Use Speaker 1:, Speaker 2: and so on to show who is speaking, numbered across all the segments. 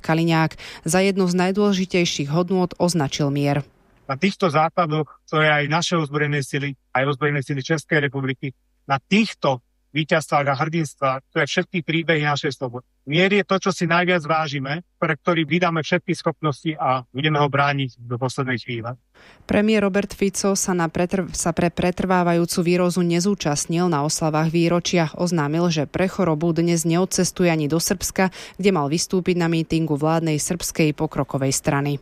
Speaker 1: Kaliňák. Za jednu z najdôležitejších hodnôt označil mier.
Speaker 2: Na týchto základoch, to je aj naše ozbrojené sily, aj ozbrojené sily Českej republiky, na týchto víťazstvách a hrdinstvách, to je všetky príbehy našej slobody. Mier je to, čo si najviac vážime, pre ktorý vydáme všetky schopnosti a budeme ho brániť do poslednej chvíle.
Speaker 1: Premiér Robert Fico sa pre pretrvávajúcu výrozu nezúčastnil na oslavách výročia. Oznámil, že pre chorobu dnes neodcestuje ani do Srbska, kde mal vystúpiť na mítingu vládnej srbskej pokrokovej strany.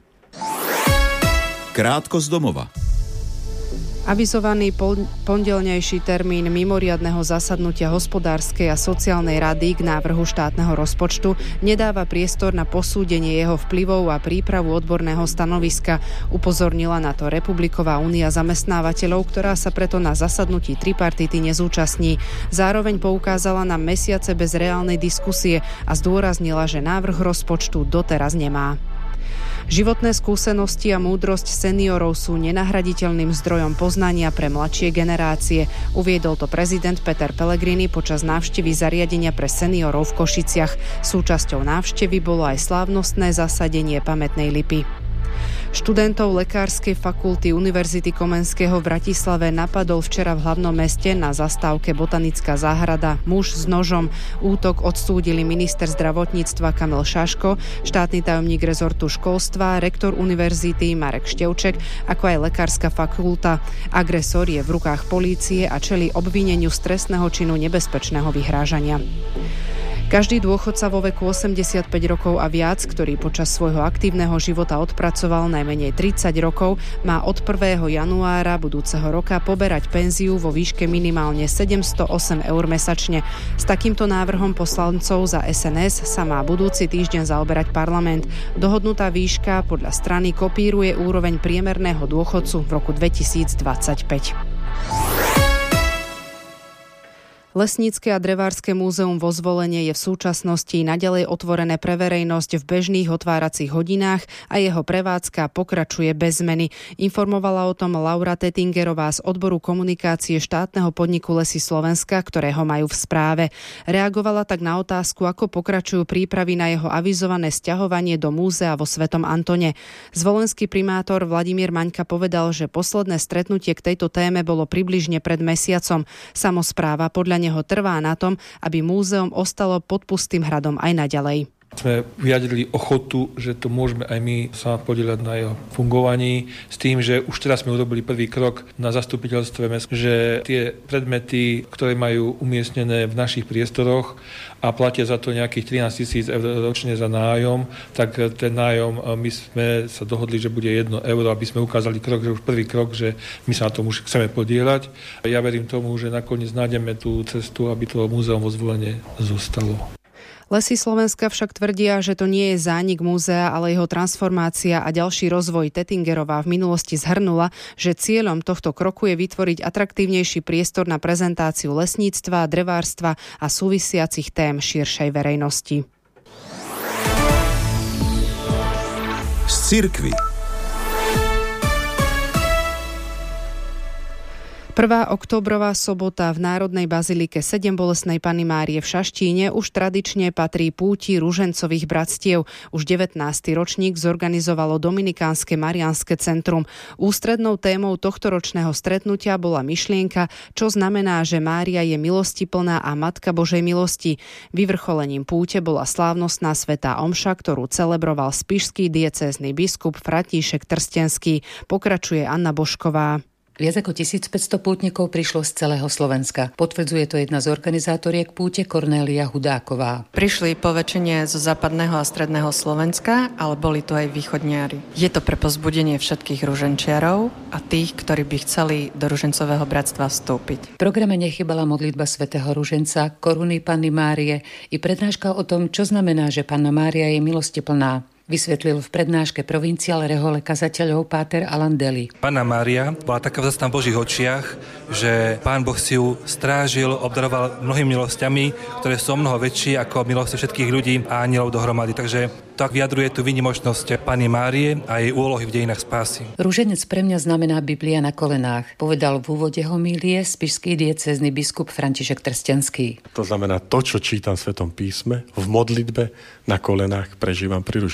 Speaker 3: Krátko z domova.
Speaker 1: Avizovaný pondelnejší termín mimoriadneho zasadnutia hospodárskej a sociálnej rady k návrhu štátneho rozpočtu nedáva priestor na posúdenie jeho vplyvov a prípravu odborného stanoviska. Upozornila na to Republiková únia zamestnávateľov, ktorá sa preto na zasadnutí tripartity nezúčastní. Zároveň poukázala na mesiace bez reálnej diskusie a zdôraznila, že návrh rozpočtu doteraz nemá. Životné skúsenosti a múdrosť seniorov sú nenahraditeľným zdrojom poznania pre mladšie generácie. Uviedol to prezident Peter Pellegrini počas návštevy zariadenia pre seniorov v Košiciach. Súčasťou návštevy bolo aj slávnostné zasadenie pamätnej lipy. Študentov Lekárskej fakulty Univerzity Komenského v Bratislave napadol včera v hlavnom meste na zastávke Botanická záhrada muž s nožom. Útok odsúdili minister zdravotníctva Kamil Šaško, štátny tajomník rezortu školstva, rektor univerzity Marek Števček, ako aj Lekárska fakulta. Agresor je v rukách polície a čelí obvineniu z trestného činu nebezpečného vyhrážania. Každý dôchodca vo veku 85 rokov a viac, ktorý počas svojho aktívneho života odpracoval najmenej 30 rokov, má od 1. januára budúceho roka poberať penziu vo výške minimálne 708 eur mesačne. S takýmto návrhom poslancov za SNS sa má budúci týždeň zaoberať parlament. Dohodnutá výška podľa strany kopíruje úroveň priemerného dôchodcu v roku 2025. Lesnícke a drevárske múzeum vo Zvolenie je v súčasnosti naďalej otvorené pre verejnosť v bežných otváracích hodinách a jeho prevádzka pokračuje bez zmeny. Informovala o tom Laura Tettingerová z odboru komunikácie štátneho podniku Lesy Slovenska, ktorého majú v správe. Reagovala tak na otázku, ako pokračujú prípravy na jeho avizované sťahovanie do múzea vo Svetom Antone. Zvolenský primátor Vladimír Maňka povedal, že posledné stretnutie k tejto téme bolo približne pred mesiacom. Samospráva podľa neho trvá na tom, aby múzeum ostalo pod Pustým hradom aj naďalej.
Speaker 4: Sme vyjadrili ochotu, že to môžeme aj my sa podieľať na jeho fungovaní, s tým, že už teraz sme urobili prvý krok na zastupiteľstve mesta, že tie predmety, ktoré majú umiestnené v našich priestoroch a platia za to nejakých 13 000 eur ročne za nájom, tak ten nájom my sme sa dohodli, že bude 1 euro, aby sme ukázali krok, že už prvý krok, že my sa na tom už chceme podieľať. Ja verím tomu, že nakoniec nájdeme tú cestu, aby to múzeum vo Zvolenie zostalo.
Speaker 1: Lesy Slovenska však tvrdia, že to nie je zánik múzea, ale jeho transformácia a ďalší rozvoj. Tettingerová v minulosti zhrnula, že cieľom tohto kroku je vytvoriť atraktívnejší priestor na prezentáciu lesníctva, drevárstva a súvisiacich tém širšej verejnosti.
Speaker 3: Z cirkvi.
Speaker 1: 1. októbrová sobota v Národnej bazilike 7 Bolestnej Panny Márie v Šaštíne už tradične patrí púti ružencových bratstiev. Už 19. ročník zorganizovalo Dominikánske Mariánske centrum. Ústrednou témou tohtoročného stretnutia bola myšlienka, čo znamená, že Mária je milostiplná a Matka Božej milosti. Vyvrcholením púte bola slávnostná svätá omša, ktorú celebroval spišský diecézny biskup František Trstenský. Pokračuje Anna Božková.
Speaker 5: Viac ako 1500 pútnikov prišlo z celého Slovenska. Potvrdzuje to jedna z organizátoriek púte Kornélia Hudáková.
Speaker 6: Prišli po väčšine zo západného a stredného Slovenska, ale boli tu aj východniari. Je to pre povzbudenie všetkých ruženčiarov a tých, ktorí by chceli do ružencového bratstva vstúpiť.
Speaker 5: V programe nechybala modlitba svätého ruženca, koruny Panny Márie i prednáška o tom, čo znamená, že Panna Mária je milostiplná. Vysvetlil v prednáške provinciál rehole kazateľov páter Alan Deli.
Speaker 7: Panna Mária bola taká vzácna v Božích očiach, že Pán Boh si ju strážil, obdaroval mnohými milosťami, ktoré sú mnoho väčšie ako milosti všetkých ľudí a anielov dohromady. Takže tak vyjadruje tú výnimočnosť Panny Márie a jej úlohy v dejinách spásy.
Speaker 5: Ruženec pre mňa znamená Biblia na kolenách, povedal v úvode homílie spišský diecézny biskup František Trstenský.
Speaker 8: To znamená to, čo čítam v Svetom písme, v modlitbe na kolenách prežívam pri ruženci.